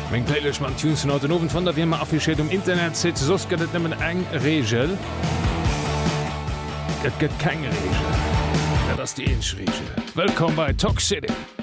Mg Playlech man Tunes haut den Owen von der wie man affichiert Internet se sos gëtt nimmen eng Regel. Et gëtt keine Regel. Ja, das die Enschregel. Willkommen bei Talk City.